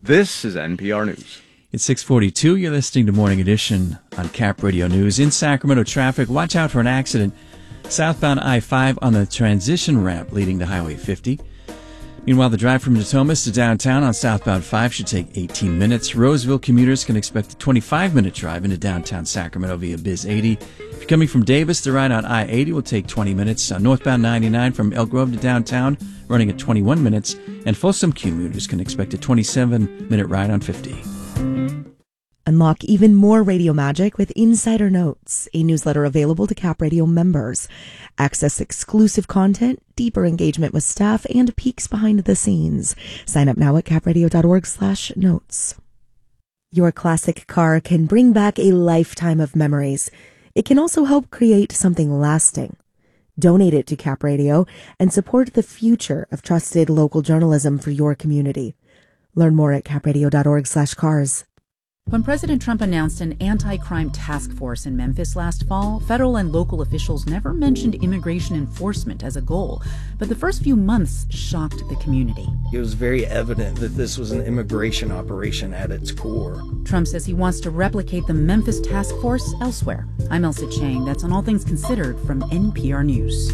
This is NPR News. It's 6:42. You're listening to Morning Edition on Cap Radio News. In Sacramento traffic, watch out for an accident southbound I-5 on the transition ramp leading to Highway 50. Meanwhile, the drive from Natomas to downtown on southbound 5 should take 18 minutes. Roseville commuters can expect a 25-minute drive into downtown Sacramento via Biz 80. If you're coming from Davis, the ride on I-80 will take 20 minutes. Northbound 99 from Elk Grove to downtown running at 21 minutes. And Folsom commuters can expect a 27-minute ride on 50. Unlock even more radio magic with Insider Notes, a newsletter available to Cap Radio members. Access exclusive content, deeper engagement with staff, and peeks behind the scenes. Sign up now at capradio.org/notes. Your classic car can bring back a lifetime of memories. It can also help create something lasting. Donate it to Cap Radio and support the future of trusted local journalism for your community. Learn more at capradio.org/cars. When President Trump announced an anti-crime task force in Memphis last fall, federal and local officials never mentioned immigration enforcement as a goal. But the first few months shocked the community. It was very evident that this was an immigration operation at its core. Trump says he wants to replicate the Memphis task force elsewhere. I'm Elsa Chang. That's on All Things Considered from NPR News.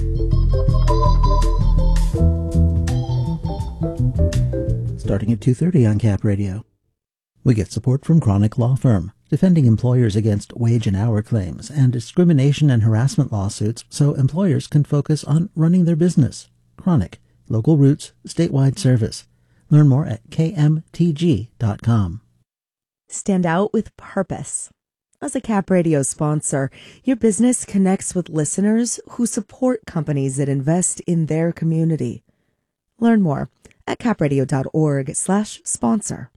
Starting at 2:30 on Cap Radio. We get support from Chronic Law Firm, defending employers against wage and hour claims and discrimination and harassment lawsuits so employers can focus on running their business. Chronic, local roots, statewide service. Learn more at kmtg.com. Stand out with purpose. As a Cap Radio sponsor, your business connects with listeners who support companies that invest in their community. Learn more at capradio.org/sponsor.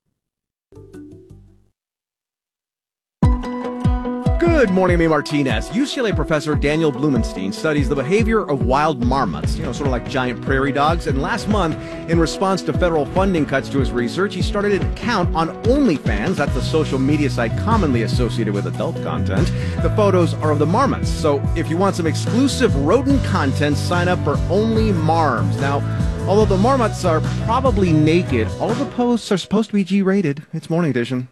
Good morning, I'm A. Martinez. UCLA professor Daniel Blumenstein studies the behavior of wild marmots, sort of like giant prairie dogs. And last month, in response to federal funding cuts to his research, he started an account on OnlyFans. That's the social media site commonly associated with adult content. The photos are of the marmots. So if you want some exclusive rodent content, sign up for Only Marms. Now, although the marmots are probably naked, all the posts are supposed to be G-rated. It's Morning Edition.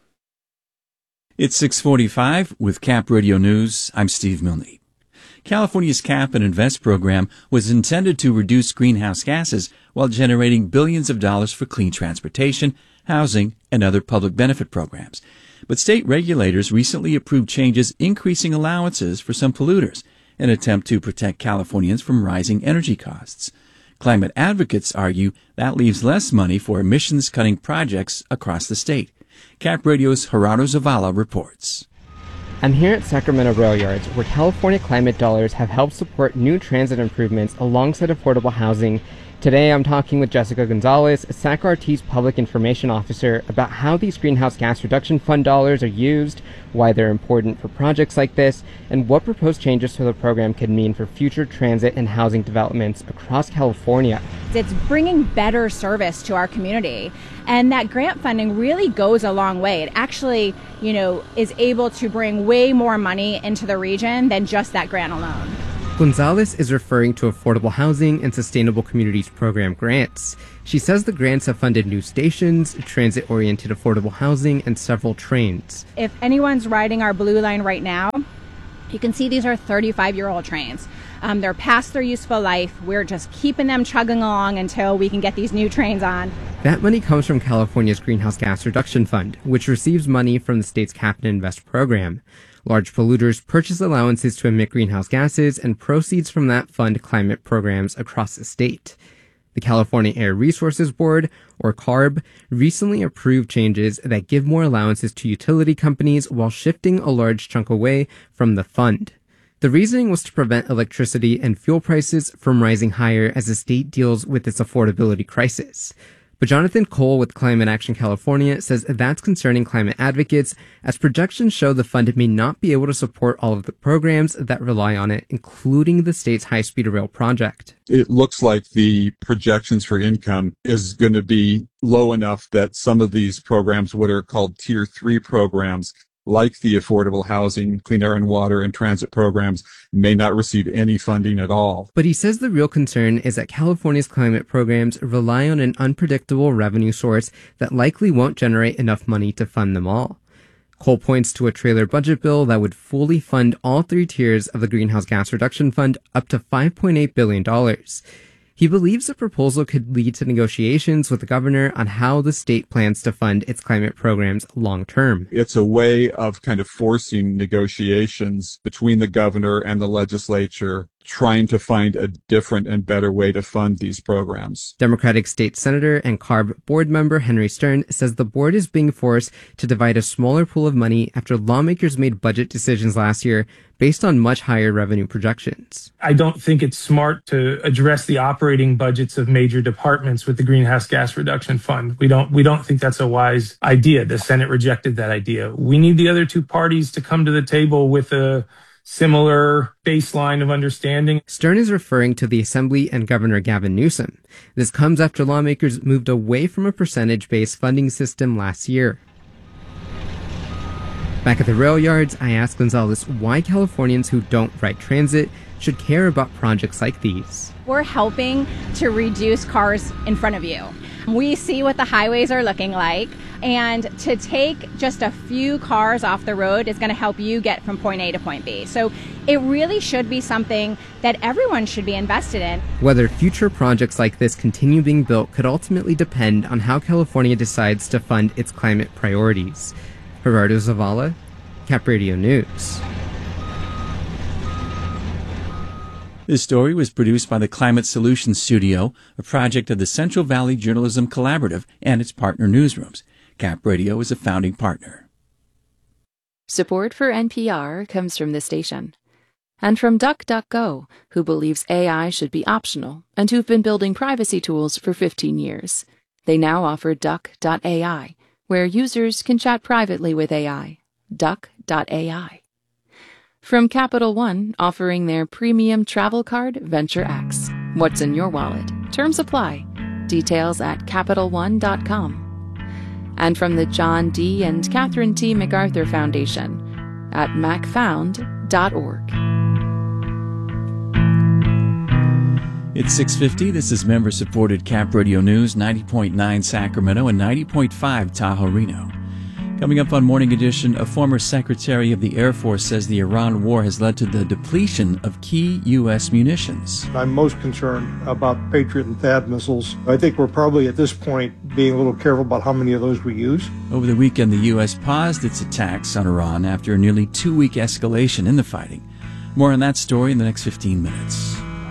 It's 6:45 with Cap Radio News. I'm Steve Milne. California's Cap and Invest program was intended to reduce greenhouse gases while generating billions of dollars for clean transportation, housing, and other public benefit programs. But state regulators recently approved changes increasing allowances for some polluters, an attempt to protect Californians from rising energy costs. Climate advocates argue that leaves less money for emissions-cutting projects across the state. Cap Radio's Gerardo Zavala reports. I'm here at Sacramento Rail Yards, where California climate dollars have helped support new transit improvements alongside affordable housing. Today, I'm talking with Jessica Gonzalez, SAC-RT's Public Information Officer, about how these Greenhouse Gas Reduction Fund dollars are used, why they're important for projects like this, and what proposed changes to the program could mean for future transit and housing developments across California. It's bringing better service to our community, and that grant funding really goes a long way. It actually, is able to bring way more money into the region than just that grant alone. Gonzalez is referring to Affordable Housing and Sustainable Communities Program grants. She says the grants have funded new stations, transit-oriented affordable housing, and several trains. If anyone's riding our Blue Line right now, you can see these are 35-year-old trains. They're past their useful life. We're just keeping them chugging along until we can get these new trains on. That money comes from California's Greenhouse Gas Reduction Fund, which receives money from the state's Cap and Invest program. Large polluters purchase allowances to emit greenhouse gases, and proceeds from that fund climate programs across the state. The California Air Resources Board, or CARB, recently approved changes that give more allowances to utility companies while shifting a large chunk away from the fund. The reasoning was to prevent electricity and fuel prices from rising higher as the state deals with its affordability crisis. But Jonathan Cole with Climate Action California says that's concerning climate advocates, as projections show the fund may not be able to support all of the programs that rely on it, including the state's high-speed rail project. It looks like the projections for income is going to be low enough that some of these programs, what are called Tier 3 programs, like the affordable housing, clean air and water, and transit programs, may not receive any funding at all. But he says the real concern is that California's climate programs rely on an unpredictable revenue source that likely won't generate enough money to fund them all. Cole points to a trailer budget bill that would fully fund all three tiers of the Greenhouse Gas Reduction Fund up to $5.8 billion. He believes the proposal could lead to negotiations with the governor on how the state plans to fund its climate programs long term. It's a way of kind of forcing negotiations between the governor and the legislature, trying to find a different and better way to fund these programs. Democratic State Senator and CARB board member Henry Stern says the board is being forced to divide a smaller pool of money after lawmakers made budget decisions last year based on much higher revenue projections. I don't think it's smart to address the operating budgets of major departments with the Greenhouse Gas Reduction Fund. We don't think that's a wise idea. The Senate rejected that idea. We need the other two parties to come to the table with a similar baseline of understanding. Stern is referring to the Assembly and Governor Gavin Newsom. This comes after lawmakers moved away from a percentage-based funding system last year. Back at the rail yards, I asked Gonzalez why Californians who don't ride transit should care about projects like these. We're helping to reduce cars in front of you. We see what the highways are looking like, and to take just a few cars off the road is going to help you get from point A to point B. So it really should be something that everyone should be invested in. Whether future projects like this continue being built could ultimately depend on how California decides to fund its climate priorities. Gerardo Zavala, Cap Radio News. This story was produced by the Climate Solutions Studio, a project of the Central Valley Journalism Collaborative and its partner newsrooms. Cap Radio is a founding partner. Support for NPR comes from the station. And from DuckDuckGo, who believes AI should be optional and who've been building privacy tools for 15 years. They now offer Duck.ai, where users can chat privately with AI. Duck.ai. From Capital One, offering their premium travel card, Venture X. What's in your wallet? Terms apply. Details at CapitalOne.com. And from the John D. and Catherine T. MacArthur Foundation at macfound.org. It's 6:50. This is member-supported Cap Radio News, 90.9 Sacramento and 90.5 Tahoe Reno. Coming up on Morning Edition, a former Secretary of the Air Force says the Iran war has led to the depletion of key U.S. munitions. I'm most concerned about Patriot and THAAD missiles. I think we're probably at this point being a little careful about how many of those we use. Over the weekend, the U.S. paused its attacks on Iran after a nearly 2-week escalation in the fighting. More on that story in the next 15 minutes.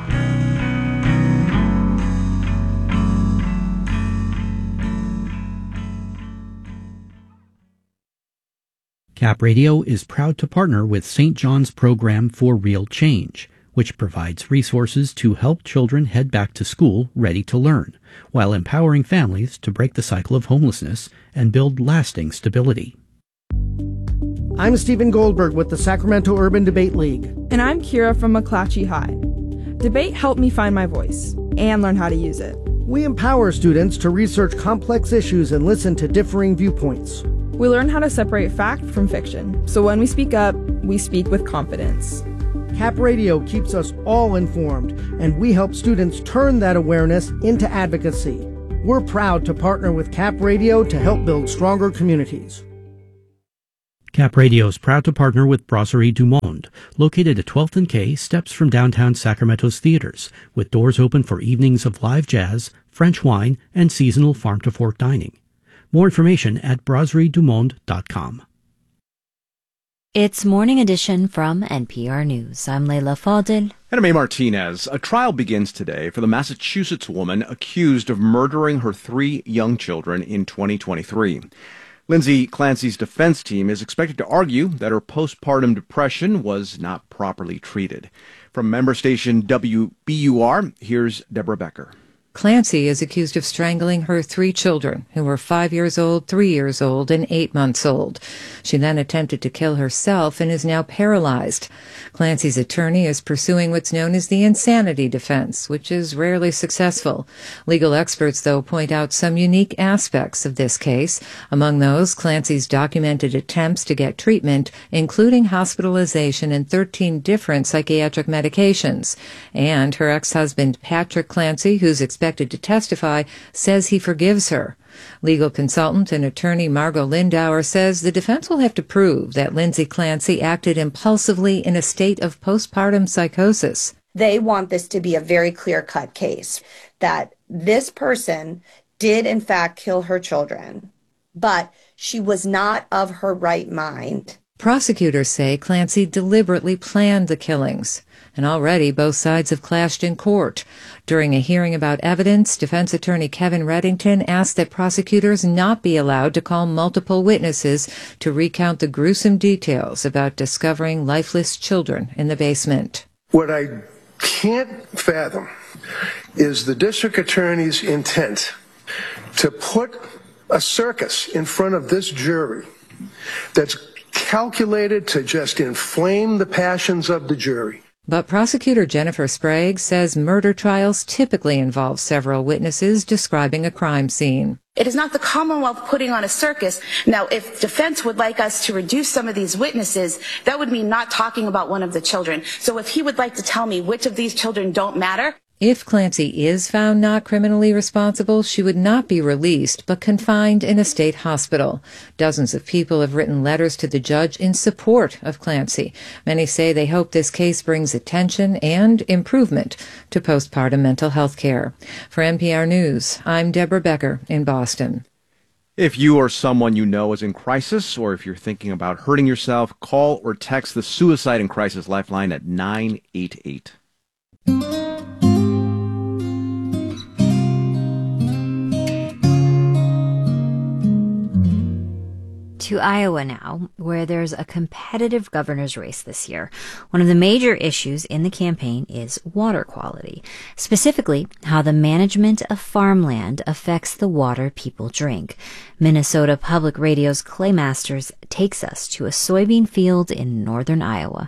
Cap Radio is proud to partner with St. John's Program for Real Change, which provides resources to help children head back to school ready to learn, while empowering families to break the cycle of homelessness and build lasting stability. I'm Stephen Goldberg with the Sacramento Urban Debate League. And I'm Kira from McClatchy High. Debate helped me find my voice and learn how to use it. We empower students to research complex issues and listen to differing viewpoints. We learn how to separate fact from fiction, so when we speak up, we speak with confidence. Cap Radio keeps us all informed, and we help students turn that awareness into advocacy. We're proud to partner with Cap Radio to help build stronger communities. Cap Radio is proud to partner with Brasserie du Monde, located at 12th and K, steps from downtown Sacramento's theaters, with doors open for evenings of live jazz, French wine, and seasonal farm-to-fork dining. More information at brasseriedumonde.com. It's Morning Edition from NPR News. I'm Leila Fadel. And I'm A. Martinez. A trial begins today for the Massachusetts woman accused of murdering her 3 young children in 2023. Lindsay Clancy's defense team is expected to argue that her postpartum depression was not properly treated. From member station WBUR, here's Deborah Becker. Clancy is accused of strangling her 3 children, who were 5 years old, 3 years old, and 8 months old. She then attempted to kill herself and is now paralyzed. Clancy's attorney is pursuing what's known as the insanity defense, which is rarely successful. Legal experts, though, point out some unique aspects of this case. Among those, Clancy's documented attempts to get treatment, including hospitalization and 13 different psychiatric medications. And her ex-husband, Patrick Clancy, who's expected to testify, says he forgives her. Legal consultant and attorney Margot Lindauer says the defense will have to prove that Lindsay Clancy acted impulsively in a state of postpartum psychosis. They want this to be a very clear-cut case, that this person did in fact kill her children, but she was not of her right mind. Prosecutors say Clancy deliberately planned the killings, and already both sides have clashed in court. During a hearing about evidence, defense attorney Kevin Reddington asked that prosecutors not be allowed to call multiple witnesses to recount the gruesome details about discovering lifeless children in the basement. What I can't fathom is the district attorney's intent to put a circus in front of this jury that's calculated to just inflame the passions of the jury. But prosecutor Jennifer Sprague says murder trials typically involve several witnesses describing a crime scene. It is not the Commonwealth putting on a circus. Now, if defense would like us to reduce some of these witnesses, that would mean not talking about one of the children. So if he would like to tell me which of these children don't matter. If Clancy is found not criminally responsible, she would not be released, but confined in a state hospital. Dozens of people have written letters to the judge in support of Clancy. Many say they hope this case brings attention and improvement to postpartum mental health care. For NPR News, I'm Deborah Becker in Boston. If you or someone you know is in crisis, or if you're thinking about hurting yourself, call or text the Suicide and Crisis Lifeline at 988. To Iowa now, where there's a competitive governor's race this year. One of the major issues in the campaign is water quality, specifically how the management of farmland affects the water people drink. Minnesota Public Radio's Clay Masters takes us to a soybean field in northern Iowa.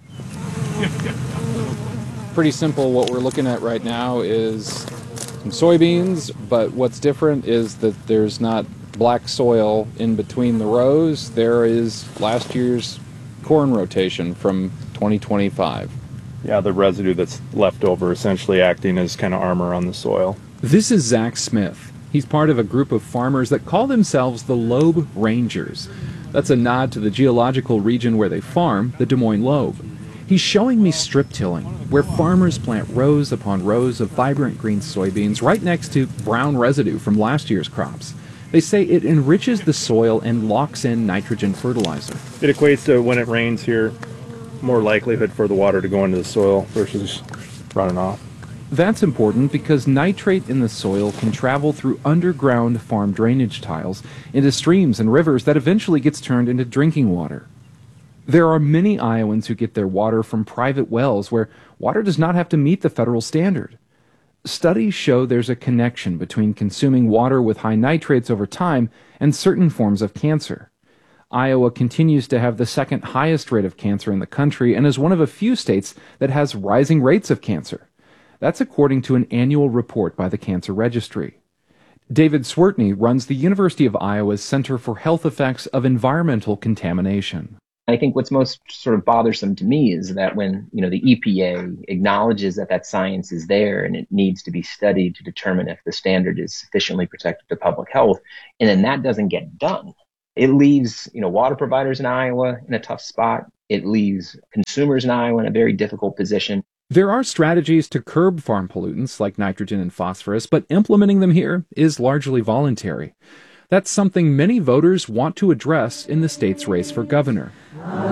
Pretty simple. What we're looking at right now is some soybeans, but what's different is that there's not black soil in between the rows. There is last year's corn rotation from 2025. Yeah, the residue that's left over essentially acting as kind of armor on the soil. This is Zach Smith. He's part of a group of farmers that call themselves the Loeb Rangers. That's a nod to the geological region where they farm, the Des Moines Loeb. He's showing me strip tilling, where farmers plant rows upon rows of vibrant green soybeans right next to brown residue from last year's crops. They say it enriches the soil and locks in nitrogen fertilizer. It equates to, when it rains here, more likelihood for the water to go into the soil versus running off. That's important because nitrate in the soil can travel through underground farm drainage tiles into streams and rivers that eventually gets turned into drinking water. There are many Iowans who get their water from private wells where water does not have to meet the federal standard. Studies show there's a connection between consuming water with high nitrates over time and certain forms of cancer. Iowa continues to have the second highest rate of cancer in the country and is one of a few states that has rising rates of cancer. That's according to an annual report by the Cancer Registry. David Swertney runs the University of Iowa's Center for Health Effects of Environmental Contamination. I think what's most sort of bothersome to me is that when, the EPA acknowledges that science is there and it needs to be studied to determine if the standard is sufficiently protective to public health, and then that doesn't get done, it leaves, water providers in Iowa in a tough spot. It leaves consumers in Iowa in a very difficult position. There are strategies to curb farm pollutants like nitrogen and phosphorus, but implementing them here is largely voluntary. That's something many voters want to address in the state's race for governor.